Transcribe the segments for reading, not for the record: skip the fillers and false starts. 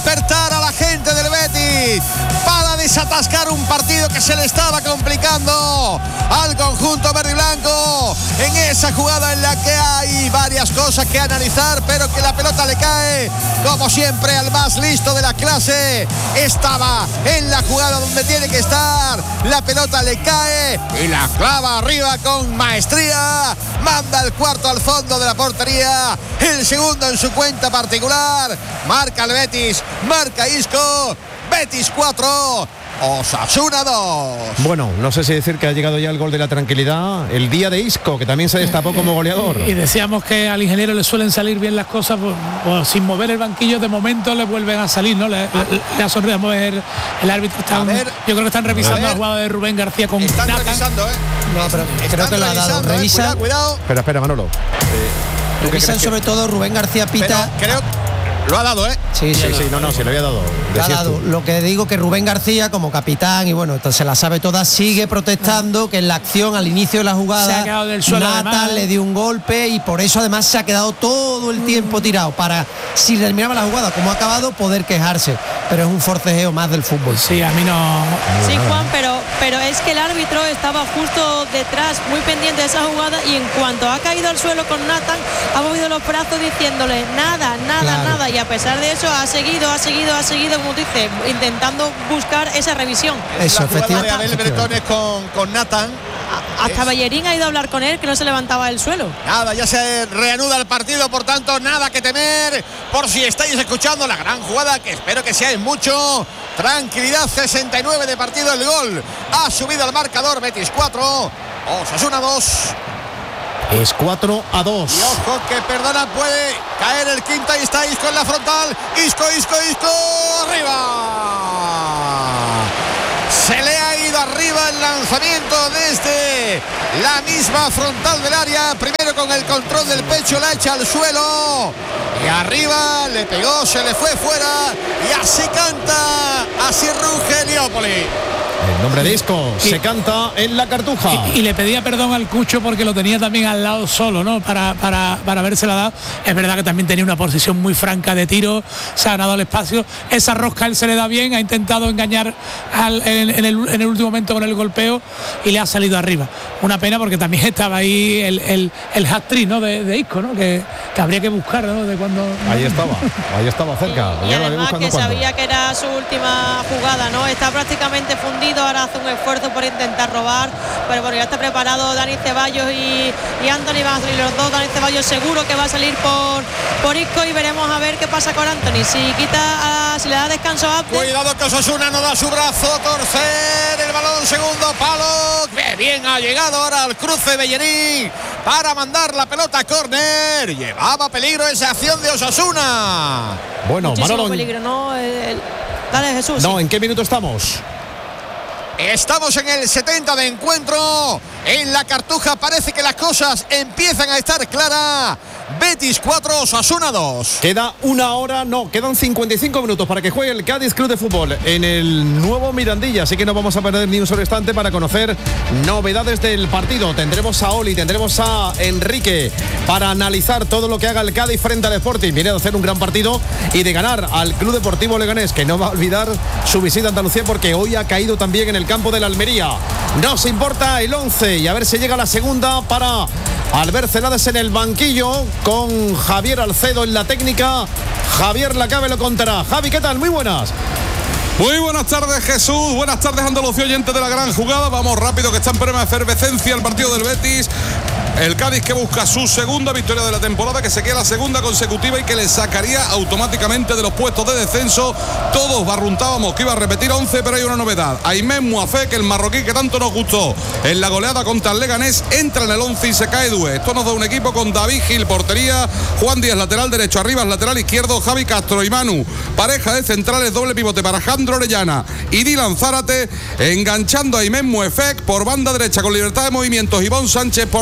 despertar a la gente del Betis, para desatascar un partido que se le estaba complicando al conjunto verde y blanco en esa jugada en la que hay varias cosas que analizar, pero que la pelota le cae como siempre al más listo de la clase. Estaba en la jugada donde tiene que estar, la pelota le cae y la clava arriba con maestría, manda el cuarto al fondo de la portería, el segundo en su cuenta particular. Marca el Betis, marca Isco. Betis 4, Osasuna 2. Bueno, no sé si decir que ha llegado ya el gol de la tranquilidad, el día de Isco, que también se destapó como goleador. Y decíamos que al ingeniero le suelen salir bien las cosas, pues sin mover el banquillo de momento le vuelven a salir, ¿no? Le ha sorprendido mover el árbitro. Yo creo que están revisando la jugada de Rubén García con Están Nathan. revisando, No, pero creo que lo ha dado. Revisa. Cuidado. Espera, Manolo. Revisan sobre todo Rubén García Pita. Pero creo lo ha dado, ¿eh? Sí, no, se lo había dado. Lo ha dado. Lo que digo que Rubén García, como capitán, y bueno, entonces la sabe toda, sigue protestando que en la acción, al inicio de la jugada, se ha quedado del suelo, Nathan le dio un golpe y por eso además se ha quedado todo el tiempo tirado para, si terminaba la jugada como ha acabado, poder quejarse. Pero es un forcejeo más del fútbol. Sí, a mí no. Sí, Juan, pero es que el árbitro estaba justo detrás, muy pendiente de esa jugada, y en cuanto ha caído al suelo con Nathan, ha movido los brazos diciéndole nada, y a pesar de eso ha seguido, como dice, intentando buscar esa revisión. Eso, efectivamente. Abel Bretones con Nathan. Hasta Bellerín ha ido a hablar con él, que no se levantaba del suelo. Nada, ya se reanuda el partido, por tanto, nada que temer. Por si estáis escuchando la gran jugada, que espero que seáis mucho. Tranquilidad, 69 de partido, el gol ha subido al marcador. Betis 4, Osasuna 2. Es 4-2. Y ojo que perdona, puede caer el quinto. Ahí está Isco en la frontal. Isco, arriba. Se le ha ido arriba el lanzamiento desde la misma frontal del área. Primero con el control del pecho, la echa al suelo. Y arriba le pegó, se le fue fuera. Y así canta, así ruge Heliópolis. El nombre de Isco se canta en la Cartuja. Y le pedía perdón al Cucho porque lo tenía también al lado solo, ¿no? Para habérsela dado. Es verdad que también tenía una posición muy franca de tiro, se ha ganado el espacio. Esa rosca él se le da bien, ha intentado engañar en el último momento con el golpeo y le ha salido arriba. Una pena porque también estaba ahí el hat-trick, ¿no? de Isco, ¿no? Que habría que buscar, ¿no? De cuando. Ahí estaba cerca. Y además que sabía que era su última jugada, ¿no? Está prácticamente fundido. Ahora hace un esfuerzo por intentar robar, pero bueno, ya está preparado Dani Ceballos y Anthony van a salir los dos. Dani Ceballos seguro que va a salir por Isco y veremos a ver qué pasa con Anthony. Si le da descanso a Abde. Cuidado que Osasuna no da su brazo, torcer el balón, segundo palo. Bien ha llegado ahora al cruce Bellerín para mandar la pelota a córner. Llevaba peligro esa acción de Osasuna. Bueno, Manolo. Peligro, ¿no? Dale, Jesús. No, ¿en qué minuto estamos? Estamos en el 70 de encuentro en la Cartuja. Parece que las cosas empiezan a estar claras. Betis 4, Osasuna 2. Queda quedan 55 minutos para que juegue el Cádiz Club de Fútbol en el nuevo Mirandilla, así que no vamos a perder ni un solo instante para conocer novedades del partido. Tendremos a Oli, tendremos a Enrique para analizar todo lo que haga el Cádiz frente al Sporting. Viene de hacer un gran partido y de ganar al Club Deportivo Leganés, que no va a olvidar su visita a Andalucía porque hoy ha caído también en el campo de la Almería. Nos importa el 11 y a ver si llega la segunda para Albert Celades en el banquillo, con Javier Alcedo en la técnica. Javier Lacabe lo contará. Javi, ¿qué tal? Muy buenas. Muy buenas tardes, Jesús. Buenas tardes, Andalucía, oyentes de la gran jugada. Vamos rápido, que está en plena efervescencia el partido del Betis. El Cádiz, que busca su segunda victoria de la temporada, que se queda la segunda consecutiva y que le sacaría automáticamente de los puestos de descenso. Todos barruntábamos que iba a repetir 11, pero hay una novedad. Aymen Mouafek, el marroquí que tanto nos gustó en la goleada contra el Leganés, entra en el 11 y se cae Doué. Esto nos da un equipo con David Gil, portería, Juan Díaz, lateral derecho, Arribas, lateral izquierdo, Javi Castro y Manu. Pareja de centrales, doble pivote para Jandro Orellana y Dylan Zárate, enganchando a Aymen Mouafek por banda derecha con libertad de movimientos. Ivón Sánchez por la izquierda,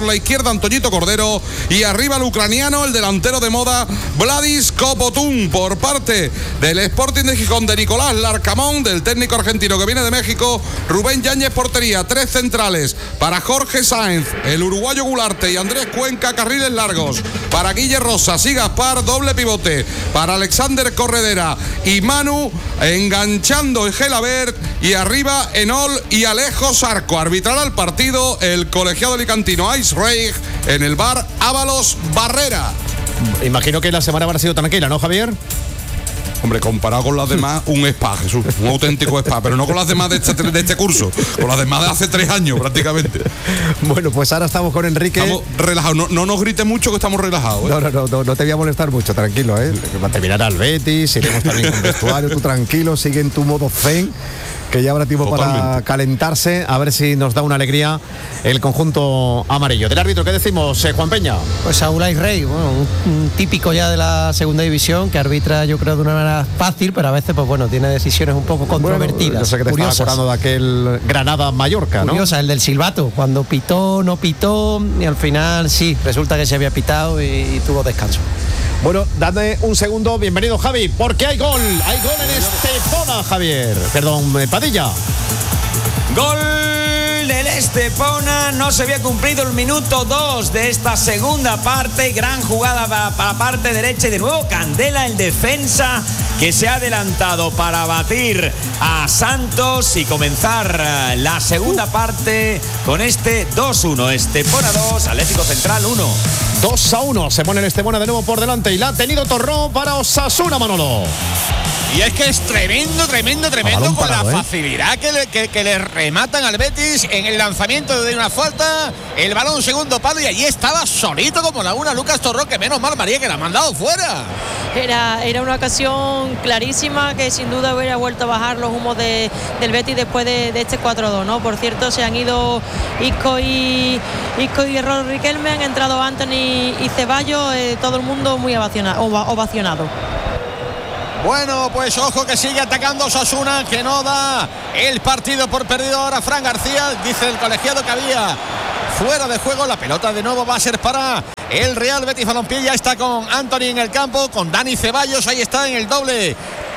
izquierda Antoñito Cordero y arriba el ucraniano, el delantero de moda Vladis Kopotun. Por parte del Sporting de Gijón de Nicolás Larcamón, del técnico argentino que viene de México, Rubén Yáñez portería, 3 centrales para Jorge Sáenz, el uruguayo Gularte y Andrés Cuenca, carriles largos para Guille Rosas y Gaspar, doble pivote para Alexander Corredera y Manu, enganchando el Gelabert, y arriba Enol y Alejo Sarco. Arbitrará el partido el colegiado alicantino Ice Reig, en el bar Ábalos Barrera. Imagino que la semana habrá sido tranquila, ¿no, Javier? Hombre, comparado con las demás, un spa, Jesús, un auténtico spa, pero no con las demás de este curso, con las demás de hace 3 años prácticamente. Bueno, pues ahora estamos con Enrique. Estamos relajados, no nos grites mucho que estamos relajados. No te voy a molestar mucho, tranquilo, ¿eh? Terminará el Betis, iremos también con vestuario, tú tranquilo, sigue en tu modo zen, que ya habrá tiempo para calentarse, a ver si nos da una alegría el conjunto amarillo. Del árbitro, ¿qué decimos, Juan Peña? Pues Saúl Rey, bueno, un típico ya de la segunda división, que arbitra yo creo de una manera fácil, pero a veces pues bueno, tiene decisiones un poco controvertidas. Bueno, yo sé que te estaba acordando de aquel Granada-Mallorca, ¿no? Curiosa, el del silbato, cuando pitó, no pitó, y al final sí, resulta que se había pitado y tuvo descanso. Bueno, dame un segundo, bienvenido Javi, porque hay gol en Estepona, Javier. Perdón, Padilla. Gol del Estepona, no se había cumplido el minuto 2 de esta segunda parte, gran jugada para la parte derecha y de nuevo Candela, el defensa, que se ha adelantado para batir a Santos y comenzar la segunda parte con este 2-1, Estepona 2, Atlético Central 1. 2-1, se pone el Estepona de nuevo por delante y la ha tenido Torró para Osasuna, Manolo. Y es que es tremendo con parado, la facilidad que le rematan al Betis en el lanzamiento de una falta, el balón segundo palo, y allí estaba solito como la una Lucas Torró, que menos mal, María, que la ha mandado fuera. Era una ocasión clarísima que sin duda hubiera vuelto a bajar los humos del Betis después de este 4-2, ¿no? Por cierto, se han ido Isco y Errol Riquelme, han entrado Anthony y Ceballos, todo el mundo muy ovacionado. Bueno, pues ojo que sigue atacando Osasuna, que no da el partido por perdido ahora Fran García. Dice el colegiado que había fuera de juego. La pelota de nuevo va a ser para el Real Betis Balompié. Ya está con Anthony en el campo, con Dani Ceballos. Ahí está en el doble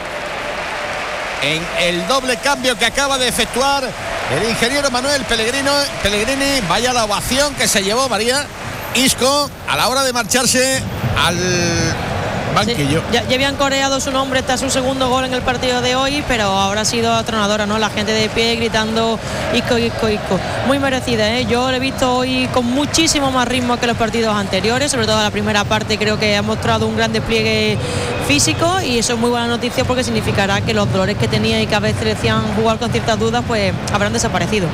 cambio que acaba de efectuar el ingeniero Manuel Pellegrini. Vaya la ovación que se llevó María Isco a la hora de marcharse al banquillo. Sí, ya habían coreado su nombre, está su segundo gol en el partido de hoy, pero ahora ha sido atronadora, ¿no? La gente de pie gritando Isco. Muy merecida, ¿eh? Yo lo he visto hoy con muchísimo más ritmo que los partidos anteriores, sobre todo la primera parte. Creo que ha mostrado un gran despliegue físico y eso es muy buena noticia, porque significará que los dolores que tenía y que a veces le hacían jugar con ciertas dudas pues habrán desaparecido.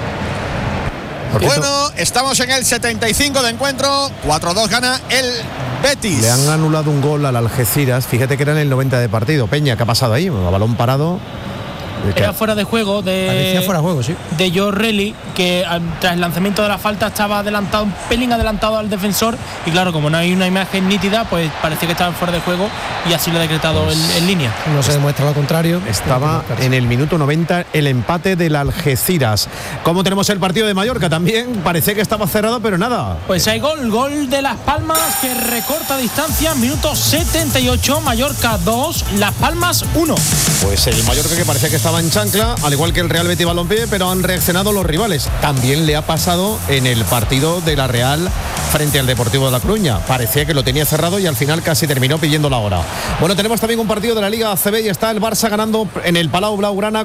Bueno, estamos en el 75 de encuentro, 4-2 gana el Betis. Le han anulado un gol al Algeciras, fíjate que era en el 90 de partido. Peña, ¿qué ha pasado ahí? A balón parado. Era fuera de juego de Jorrelli, que tras el lanzamiento de la falta estaba adelantado, un pelín adelantado al defensor, y claro, como no hay una imagen nítida, pues parecía que estaba fuera de juego y así lo ha decretado en línea. No se demuestra lo contrario. Estaba en el minuto 90 el empate del Algeciras. ¿Cómo tenemos el partido de Mallorca? También parecía que estaba cerrado, pero nada. Pues hay gol de Las Palmas, que recorta distancia, minuto 78, Mallorca 2, Las Palmas 1. Pues el Mallorca, que parecía que estaba en chancla, al igual que el Real Betis Balompié, pero han reaccionado los rivales. También le ha pasado en el partido de la Real frente al Deportivo de La Coruña. Parecía que lo tenía cerrado y al final casi terminó pidiendo la hora. Bueno, tenemos también un partido de la Liga ACB y está el Barça ganando en el Palau Blaugrana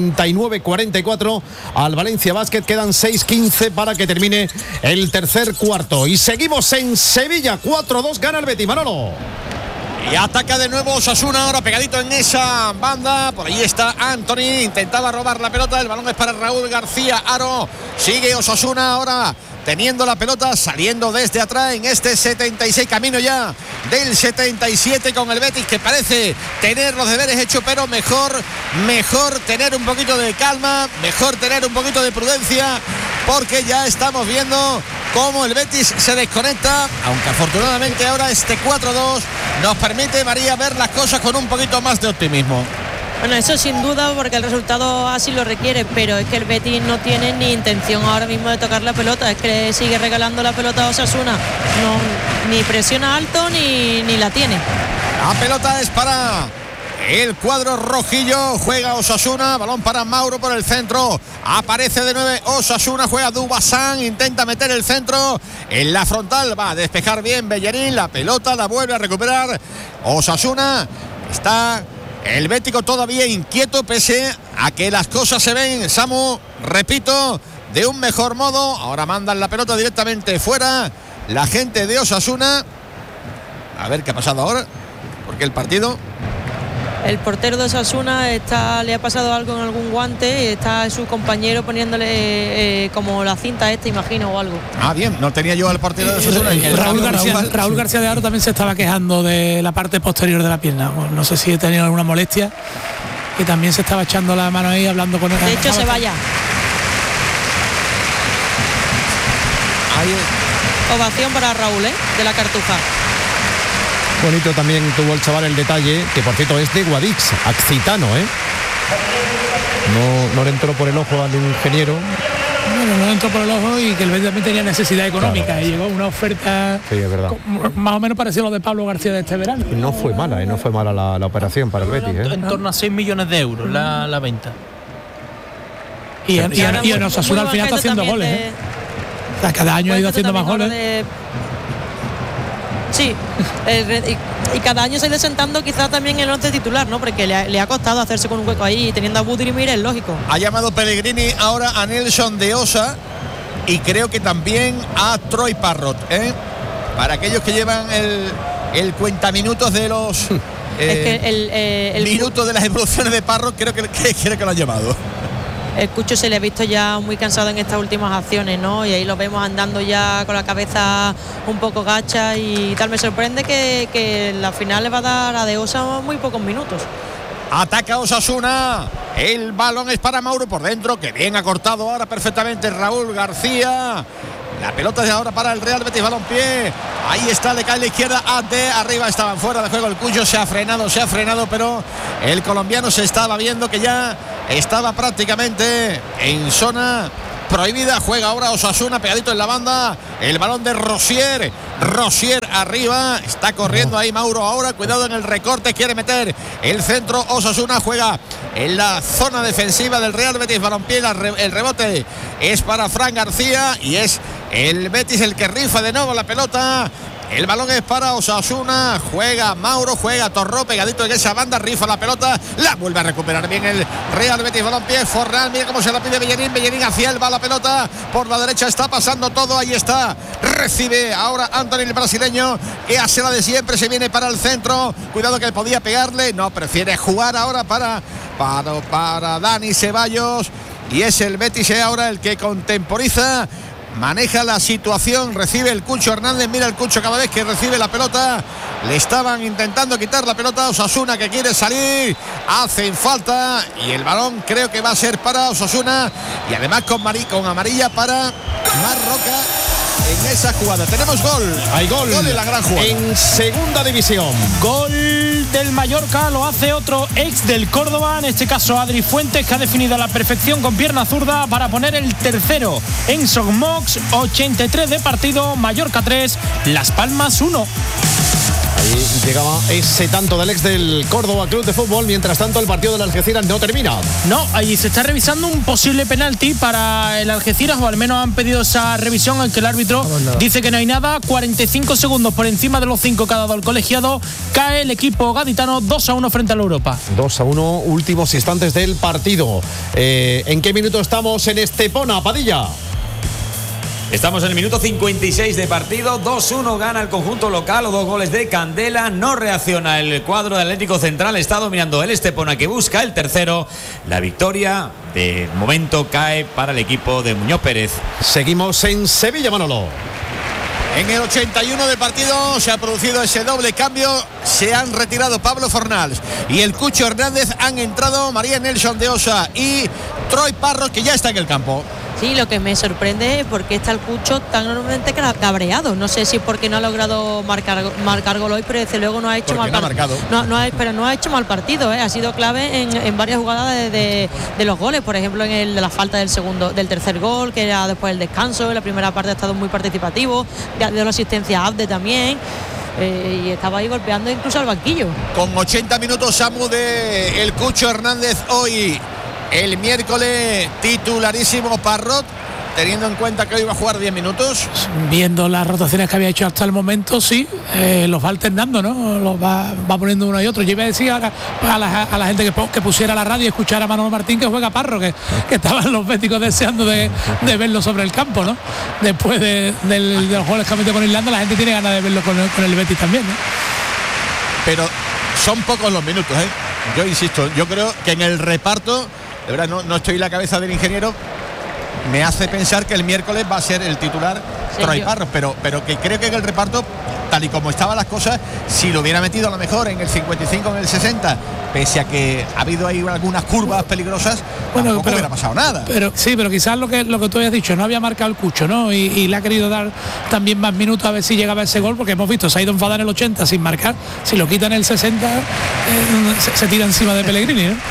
49-44 al Valencia Basket. Quedan 6-15 para que termine el tercer cuarto. Y seguimos en Sevilla, 4-2 gana el Betis. Manolo. Y ataca de nuevo Osasuna, ahora pegadito en esa banda. Por ahí está Anthony, intentaba robar la pelota. El balón es para Raúl García Aro. Sigue Osasuna ahora teniendo la pelota, saliendo desde atrás en este 76, camino ya del 77 con el Betis, que parece tener los deberes hechos, pero mejor tener un poquito de calma, mejor tener un poquito de prudencia, porque ya estamos viendo cómo el Betis se desconecta, aunque afortunadamente ahora este 4-2 nos permite, María, ver las cosas con un poquito más de optimismo. Bueno, eso sin duda, porque el resultado así lo requiere, pero es que el Betis no tiene ni intención ahora mismo de tocar la pelota, es que sigue regalando la pelota a Osasuna, no, ni presiona alto ni la tiene. La pelota es para el cuadro rojillo, juega Osasuna, balón para Mauro por el centro, aparece de 9 Osasuna, juega Dubasán, intenta meter el centro en la frontal, va a despejar bien Bellerín, la pelota la vuelve a recuperar Osasuna. Está el bético todavía inquieto pese a que las cosas se ven, Samu, repito, de un mejor modo. Ahora mandan la pelota directamente fuera la gente de Osasuna. A ver qué ha pasado ahora, porque el partido... El portero de Osasuna le ha pasado algo en algún guante y está su compañero poniéndole como la cinta imagino, o algo. Ah, bien, no tenía yo al portero de Osasuna. Raúl García de Aro también se estaba quejando de la parte posterior de la pierna. Bueno, no sé si he tenido alguna molestia, y también se estaba echando la mano ahí hablando con él. De hecho, se vaya. Ovación para Raúl, de la Cartuja. Bonito también tuvo el chaval el detalle, que por cierto es de Guadix, Accitano, No le entró por el ojo al ingeniero. Bueno, no entró por el ojo, y que el Betis también tenía necesidad económica, claro. Y llegó una oferta, sí, es verdad, más o menos parecida a lo de Pablo García de este verano. No fue mala, no fue mala la operación para el Betis. En torno a 6 millones de euros la venta. Y en Osasuna al final está haciendo goles. O sea, cada año ha ido haciendo más goles. Sí, y cada año se ha ido sentando quizás también en el 11 titular, ¿no? Porque le ha costado hacerse con un hueco ahí, y teniendo a Budimir es lógico. Ha llamado Pellegrini ahora a Nelson de Osa, y creo que también a Troy Parrott, para aquellos que llevan el cuentaminutos de los es que el minutos de las evoluciones de Parrott, creo que lo han llamado. El Cucho se le ha visto ya muy cansado en estas últimas acciones, ¿no? Y ahí lo vemos andando ya con la cabeza un poco gacha y tal. Me sorprende que la final le va a dar a De Osa muy pocos minutos. Ataca Osasuna. El balón es para Mauro por dentro, que bien ha cortado ahora perfectamente Raúl García. La pelota es ahora para el Real Betis Balompié. Ahí está, le cae a la izquierda ante arriba, estaban fuera de juego. El Cuyo se ha frenado, pero el colombiano se estaba viendo que ya estaba prácticamente en zona prohibida. Juega ahora Osasuna pegadito en la banda. El balón de Rosier arriba, está corriendo ahí Mauro ahora, cuidado en el recorte, quiere meter el centro. Osasuna juega en la zona defensiva del Real Betis Balompié. El rebote es para Fran García y es el Betis el que rifa de nuevo la pelota. El balón es para Osasuna, juega Mauro, juega Torró pegadito en esa banda, rifa la pelota, la vuelve a recuperar bien el Real Betis Balompié. Fornal, mira cómo se la pide Bellerín hacia él va la pelota, por la derecha está pasando todo, ahí está, recibe ahora Anthony el brasileño, que hace la de siempre, se viene para el centro, cuidado que podía pegarle, no, prefiere jugar ahora para Dani Ceballos, y es el Betis ahora el que contemporiza. Maneja la situación, recibe el Cucho Hernández, mira el Cucho cada vez que recibe la pelota, le estaban intentando quitar la pelota a Osasuna, que quiere salir, hacen falta y el balón creo que va a ser para Osasuna, y además con amarilla para Marroca en esa jugada. Tenemos gol. Hay gol en la gran jugada. En segunda división. Gol del Mallorca, lo hace otro ex del Córdoba, en este caso Adri Fuentes, que ha definido a la perfección con pierna zurda para poner el tercero. En Sogmox, 83 de partido, Mallorca 3, Las Palmas 1. Ahí llegaba ese tanto del ex del Córdoba Club de Fútbol. Mientras tanto, el partido del Algeciras no termina. No, ahí se está revisando un posible penalti para el Algeciras, o al menos han pedido esa revisión, aunque el árbitro dice que no hay nada. 45 segundos por encima de los 5 que ha dado el colegiado. Cae el equipo gaditano 2-1 frente a la Europa. 2-1, últimos instantes del partido. ¿En qué minuto estamos en Estepona, Padilla? Estamos en el minuto 56 de partido, 2-1 gana el conjunto local, los 2 goles de Candela, no reacciona el cuadro de Atlético Central, está dominando el Estepona, que busca el tercero. La victoria de momento cae para el equipo de Muñoz Pérez. Seguimos en Sevilla, Manolo. En el 81 del partido se ha producido ese doble cambio, se han retirado Pablo Fornals y el Cucho Hernández, han entrado María Nelson de Osa y Troy Parrott, que ya está en el campo. Sí, lo que me sorprende es por qué está el Cucho tan enormemente cabreado. No sé si es porque no ha logrado marcar gol hoy, pero desde luego no ha hecho mal partido. No ha hecho mal partido, ¿eh? Ha sido clave en varias jugadas de los goles, por ejemplo en la falta del tercer gol, que era después del descanso. En la primera parte ha estado muy participativo, de la asistencia a Abde también. Y estaba ahí golpeando incluso al banquillo. Con 80 minutos, Samu, de el Cucho Hernández hoy. El miércoles titularísimo Parrot, teniendo en cuenta que hoy va a jugar 10 minutos. Viendo las rotaciones que había hecho hasta el momento, sí, los va alternando, ¿no? Los va poniendo uno y otro. Yo iba a decir ahora a la gente que pusiera la radio y escuchara a Manolo Martín que juega Parro, que estaban los béticos deseando de verlo sobre el campo, ¿no? Después de los goles que ha metido con Irlanda, la gente tiene ganas de verlo con el Betis también, ¿no? Pero son pocos los minutos, ¿eh? Yo insisto, yo creo que en el reparto, de verdad, no estoy en la cabeza del ingeniero, me hace pensar que el miércoles va a ser el titular Troy Parrot, pero que creo que en el reparto, tal y como estaban las cosas, si lo hubiera metido a lo mejor en el 55, en el 60, pese a que ha habido ahí algunas curvas peligrosas, tampoco hubiera pasado nada. Pero quizás lo que tú habías dicho, no había marcado el Cucho, ¿no? Y le ha querido dar también más minutos a ver si llegaba ese gol, porque hemos visto, se ha ido a enfadar en el 80 sin marcar, si lo quitan en el 60 se tira encima de Pellegrini, ¿no?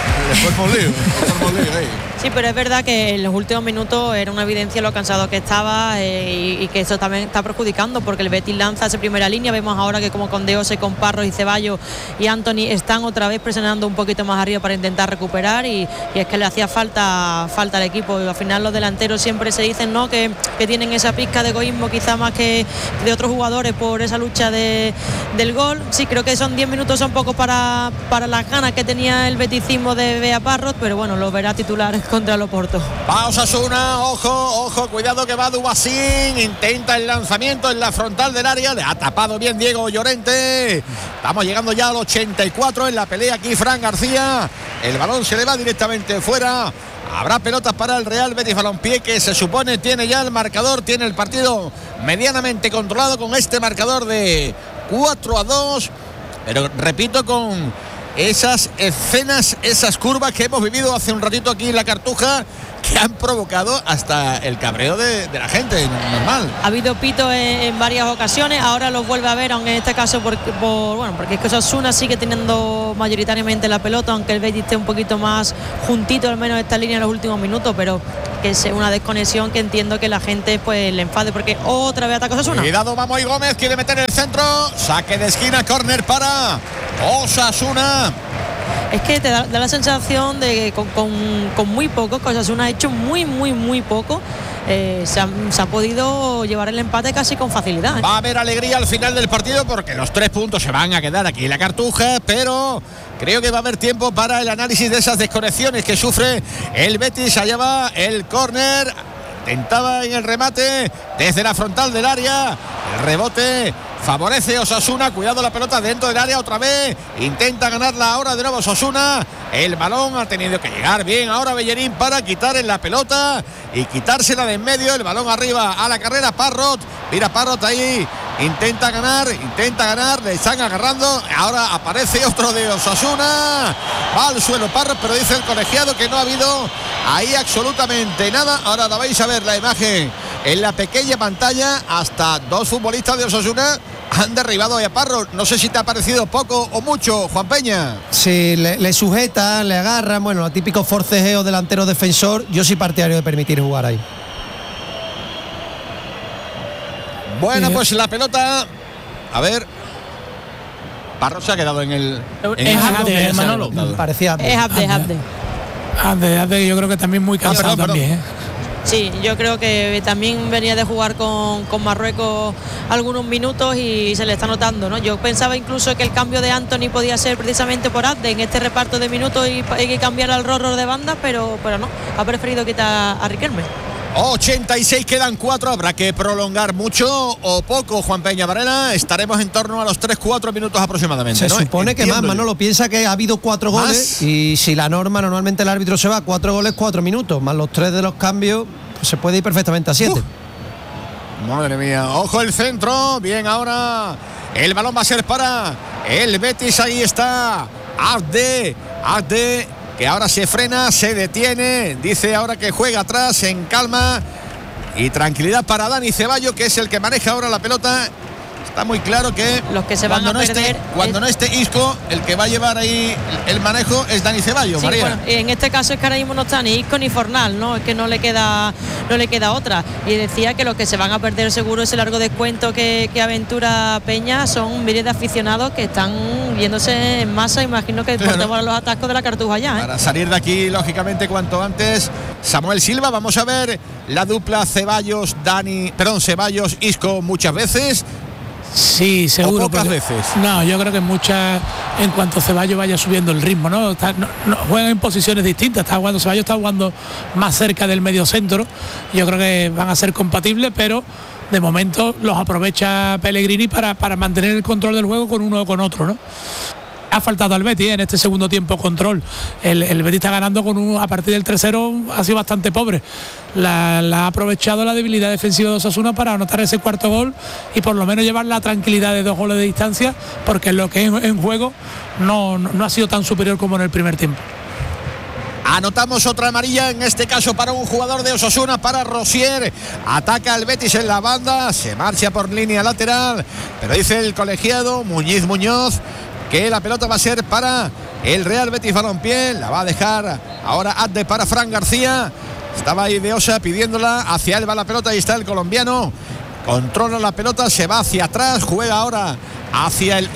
Sí, pero es verdad que en los últimos minutos era una evidencia lo cansado que estaba y que eso también está perjudicando, porque el Betis lanza esa primera línea. Vemos ahora que como con Deose, con Parro y Ceballos y Anthony están otra vez presionando un poquito más arriba para intentar recuperar y es que le hacía falta al equipo. Y al final los delanteros siempre se dicen, ¿no?, que tienen esa pizca de egoísmo quizá más que de otros jugadores por esa lucha del gol. Sí, creo que son 10 minutos, son pocos para las ganas que tenía el beticismo de Bea Parrot, pero bueno, lo verá titular contra el Oporto. Va Osasuna, ojo, cuidado que va Dubasín, intenta el lanzamiento en la frontal del área, le ha tapado bien Diego Llorente. Estamos llegando ya al 84 en la pelea aquí, Fran García, el balón se le va directamente fuera. Habrá pelotas para el Real Betis Balompié, que se supone tiene ya el marcador, tiene el partido medianamente controlado con este marcador de 4-2, pero repito, con esas escenas, esas curvas que hemos vivido hace un ratito aquí en la Cartuja, que han provocado hasta el cabreo de la gente, normal. Ha habido pito en varias ocasiones, ahora los vuelve a ver, aunque en este caso porque es que Osasuna sigue teniendo mayoritariamente la pelota, aunque el Betis esté un poquito más juntito al menos esta línea en los últimos minutos, pero que es una desconexión que entiendo que la gente pues le enfade, porque otra vez ataca Osasuna. Cuidado, Mamoy Gómez quiere meter el centro, saque de esquina, córner para Osasuna. Es que te da la sensación de que con muy poco, que Osasuna ha hecho muy poco, se ha podido llevar el empate casi con facilidad, ¿eh? Va a haber alegría al final del partido porque los 3 puntos se van a quedar aquí en la Cartuja, pero creo que va a haber tiempo para el análisis de esas desconexiones que sufre el Betis. Allá va el córner, intentaba en el remate desde la frontal del área, el rebote favorece Osasuna, cuidado la pelota dentro del área otra vez, intenta ganarla ahora de nuevo Osasuna, el balón ha tenido que llegar bien ahora Bellerín para quitarle la pelota y quitársela de en medio, el balón arriba a la carrera Parrot, mira Parrot ahí, intenta ganar, le están agarrando, ahora aparece otro de Osasuna, va al suelo Parrot, pero dice el colegiado que no ha habido ahí absolutamente nada. Ahora la vais a ver la imagen en la pequeña pantalla, hasta 2 futbolistas de Osasuna han derribado a Parro. No sé si te ha parecido poco o mucho, Juan Peña. Sí, le sujetan, le agarran, bueno, los típicos forcejeos delantero defensor. Yo soy partidario de permitir jugar ahí. Bueno, pues la pelota, a ver, Parro se ha quedado en el... Es Abde, Manolo. Parecía Es Abde. Abde, yo creo que también muy cansado también, ¿eh? Sí, yo creo que también venía de jugar con Marruecos algunos minutos y se le está notando, ¿no? Yo pensaba incluso que el cambio de Anthony podía ser precisamente por Abde en este reparto de minutos y hay que cambiar al Rorro de banda, pero no, ha preferido quitar a Riquelme. 86, quedan 4, habrá que prolongar mucho o poco, Juan Peña Varela, estaremos en torno a los 3-4 minutos aproximadamente. Se supone que más, Manolo, piensa que ha habido 4 goles y si la norma, normalmente el árbitro se va 4 goles, 4 minutos, más los 3 de los cambios, pues se puede ir perfectamente a 7. Madre mía, ojo el centro, bien ahora, el balón va a ser para el Betis, ahí está Abde que ahora se frena, se detiene, dice ahora que juega atrás en calma y tranquilidad para Dani Ceballos, que es el que maneja ahora la pelota. Está muy claro que los que se van a perder cuando no esté Isco, el que va a llevar ahí el manejo es Dani Ceballos, sí, María. Bueno, en este caso es que ahora mismo no está ni Isco ni Fornal, ¿no? Es que no le queda otra. Y decía que los que se van a perder seguro ese largo descuento que aventura Peña son miles de aficionados que están viéndose en masa, imagino que por temor a los atascos de la Cartuja ya. Para salir de aquí, lógicamente, cuanto antes. Samuel Silva, vamos a ver la dupla Ceballos-Isco muchas veces. Sí, seguro. ¿O pocas veces? No, yo creo que muchas, en cuanto Ceballos vaya subiendo el ritmo, ¿no? Juegan en posiciones distintas. Ceballos está jugando más cerca del medio centro. Yo creo que van a ser compatibles, pero de momento los aprovecha Pellegrini para mantener el control del juego con uno o con otro, ¿no? Ha faltado al Betis en este segundo tiempo control. El Betis está ganando a partir del 3-0, ha sido bastante pobre. La ha aprovechado la debilidad defensiva de Osasuna para anotar ese cuarto gol y por lo menos llevar la tranquilidad de 2 goles de distancia, porque lo que es en juego no ha sido tan superior como en el primer tiempo. Anotamos otra amarilla, en este caso para un jugador de Osasuna, para Rosier. Ataca el Betis en la banda, se marcha por línea lateral, pero dice el colegiado Muñoz que la pelota va a ser para el Real Betis Balompié. La va a dejar ahora Abde para Fran García. Estaba ahí De Osa pidiéndola, hacia él va la pelota, ahí está el colombiano. Controla la pelota, se va hacia atrás, juega ahora hacia el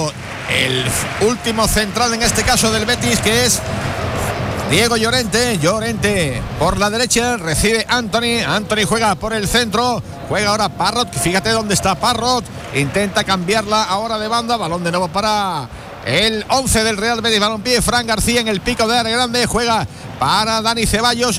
último central en este caso del Betis, que es Diego Llorente por la derecha, recibe Anthony juega por el centro, juega ahora Parrot, fíjate dónde está Parrot, intenta cambiarla ahora de banda, balón de nuevo para el 11 del Real Betis Balompié, Fran García en el pico de área grande, juega para Dani Ceballos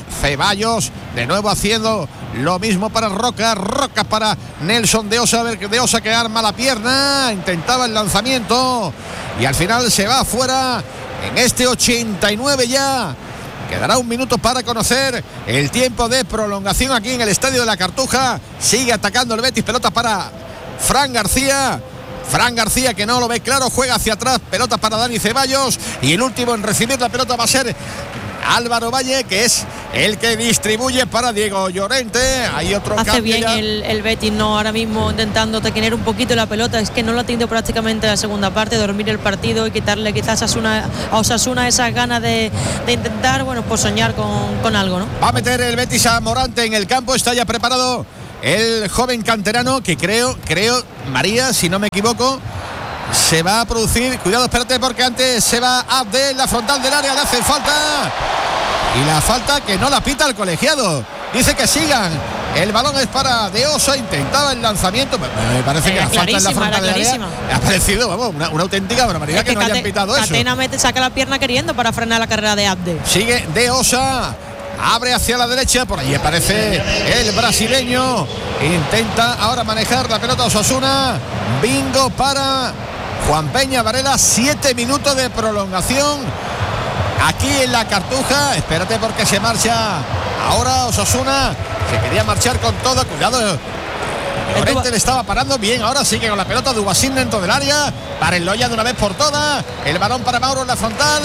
de nuevo haciendo lo mismo para Roca para Nelson De Osa, a ver De Osa que arma la pierna, intentaba el lanzamiento y al final se va afuera. En este 89 ya quedará un minuto para conocer el tiempo de prolongación aquí en el Estadio de la Cartuja. Sigue atacando el Betis, pelota para Fran García que no lo ve claro, juega hacia atrás, pelota para Dani Ceballos y el último en recibir la pelota va a ser Álvaro Valle, que es el que distribuye para Diego Llorente. Hay otro hace cambio bien ya. el Betis, no, ahora mismo intentando tener un poquito la pelota, es que no lo ha tenido prácticamente la segunda parte, dormir el partido y quitarle quizás a Osasuna esas ganas de intentar, bueno, pues soñar con algo, ¿no? Va a meter el Betis a Morante en el campo, está ya preparado el joven canterano que creo, María, si no me equivoco, se va a producir, cuidado, espérate, porque antes se va Abde en la frontal del área, le hace falta y la falta que no la pita el colegiado, dice que sigan, el balón es para De Osa, intentaba el lanzamiento, me parece que la falta en la frontal del área ha parecido, vamos, una auténtica barbaridad que no hayan pitado eso. Catena saca la pierna queriendo para frenar la carrera de Abde. Sigue De Osa, abre hacia la derecha, por allí aparece el brasileño, intenta ahora manejar la pelota Osasuna, bingo para Juan Peña Varela, 7 minutos de prolongación aquí en la Cartuja, espérate porque se marcha ahora Osasuna, se quería marchar con todo, cuidado, Llorente le estaba parando bien, ahora sigue con la pelota Dubasín dentro del área, para el Loya de una vez por todas, el balón para Mauro en la frontal,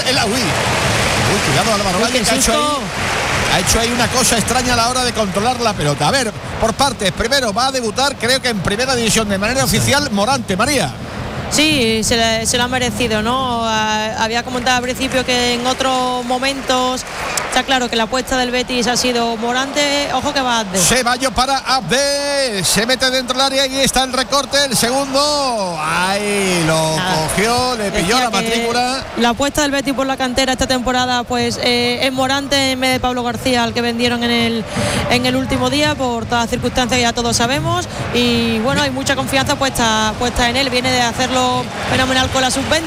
cuidado Álvaro Valle, que ha hecho ahí una cosa extraña a la hora de controlar la pelota. A ver, por partes, primero va a debutar, creo que en primera división de manera oficial, Morante, María. Sí, se lo ha merecido, ¿no? Había comentado al principio que en otros momentos está claro que la apuesta del Betis ha sido Morante, ojo que va Abde. Ceballos para Abde, se mete dentro del área y está el recorte, el segundo, ahí lo cogió, le pilló la matrícula. La apuesta del Betis por la cantera esta temporada pues es Morante en vez de Pablo García, al que vendieron en el último día, por todas las circunstancias que ya todos sabemos, y bueno, hay mucha confianza puesta en él, viene de hacerlo fenomenal con la sub-20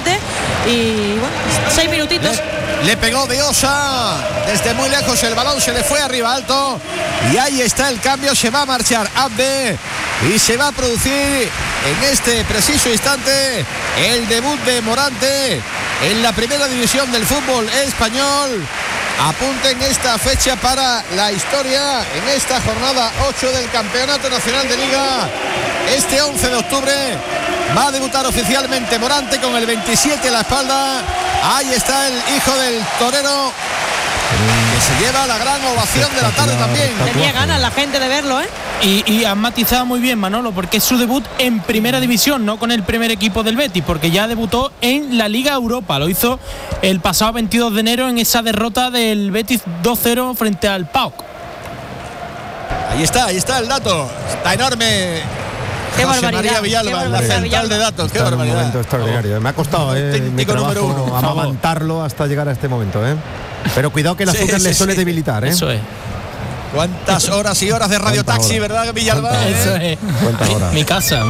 y bueno, 6 minutitos. Le pegó De Osa desde muy lejos, el balón se le fue arriba alto y ahí está el cambio, se va a marchar Abde y se va a producir en este preciso instante el debut de Morante en la primera división del fútbol español. Apunten esta fecha para la historia en esta jornada 8 del Campeonato Nacional de Liga. Este 11 de octubre va a debutar oficialmente Morante con el 27 a la espalda Ahí está el hijo del torero, que se lleva la gran ovación de la tarde también. Tenía ganas la gente de verlo, ¿eh? Y han matizado muy bien, Manolo, porque es su debut en primera división, no con el primer equipo del Betis, porque ya debutó en la Liga Europa. Lo hizo el pasado 22 de enero en esa derrota del Betis 2-0 frente al PAOK. Ahí está el dato. Está enorme. Qué José barbaridad. María Villalba, la central de datos. Qué Está en un barbaridad. momento extraordinario. Me ha costado Auténtico mi trabajo número uno. amamantarlo hasta llegar a este momento. Pero cuidado que el azúcar le suele debilitar. Eso es. Cuántas horas y horas de radio taxi, ¿verdad, Villalba? Eso es. ¿Cuántas horas? Mi casa.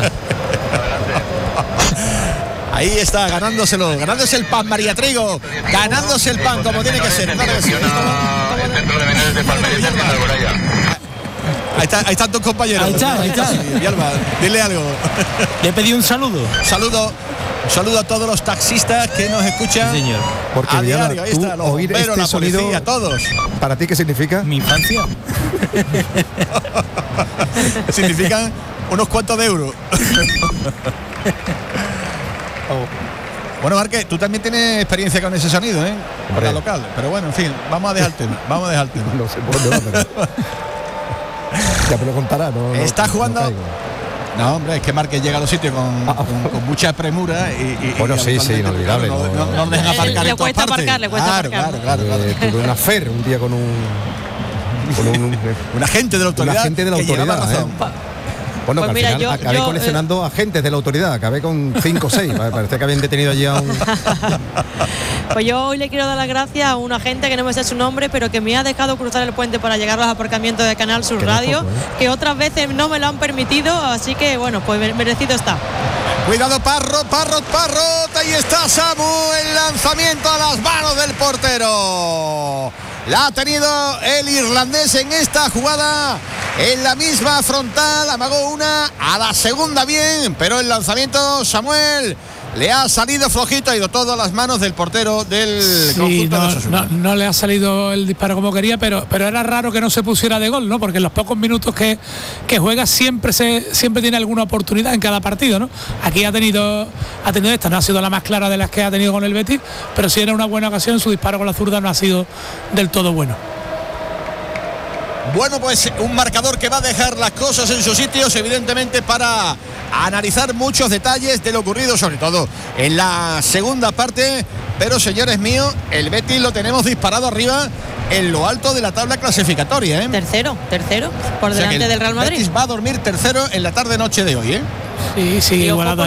Ahí está, ganándose el pan, María Trigo, ganándose el pan como tiene que ser. Claro que sí. Ahí están tus compañeros. Ahí está. Sí, Villalba, dile algo. Le pedí un saludo. Un saludo a todos los taxistas que nos escuchan. Sí, señor. Porque a Villalba, diario. Ahí tú está, los oír bomberos, este la sonido, policía, todos. ¿para ti qué significa? Mi infancia. Significan unos cuantos de euros. Bueno, Marque, tú también tienes experiencia con ese sonido, para local. Pero bueno, en fin, vamos a dejar el tema. No sé por dónde va, pero... Ya me lo contará, ¿no? Está jugando. No, hombre, es que Márquez llega a los sitios con mucha premura y bueno, sí, inolvidable. No dejan aparcar. Le cuesta aparcar, Claro. Tuve una fer un día con un agente de la autoridad. Un agente de la que llevaba autoridad. razón. Bueno, Pues que mira, al final acabé coleccionando agentes de la autoridad, acabé con 5 o 6. Parece que habían detenido allí a un... Pues yo hoy le quiero dar las gracias a un agente que no me sé su nombre, pero que me ha dejado cruzar el puente para llegar a los aparcamientos de Canal Sur Radio, que otras veces no me lo han permitido, así que bueno, pues merecido está. Cuidado, Parrot, ahí está Samu, el lanzamiento a las manos del portero. La ha tenido el irlandés en esta jugada, en la misma frontal, amagó una, a la segunda bien, pero el lanzamiento, Samuel, le ha salido flojito, ha ido todo a las manos del portero del conjunto de Osasuna. No le ha salido el disparo como quería, pero era raro que no se pusiera de gol, ¿no? Porque en los pocos minutos que juega siempre tiene alguna oportunidad en cada partido, ¿no? Aquí ha tenido esta, no ha sido la más clara de las que ha tenido con el Betis, pero sí era una buena ocasión, su disparo con la zurda no ha sido del todo bueno. Bueno, pues un marcador que va a dejar las cosas en sus sitios, evidentemente, para analizar muchos detalles de lo ocurrido, sobre todo en la segunda parte. Pero, señores míos, el Betis lo tenemos disparado arriba en lo alto de la tabla clasificatoria, Tercero, por delante del Real Madrid. Betis va a dormir tercero en la tarde-noche de hoy, Sí, igualado.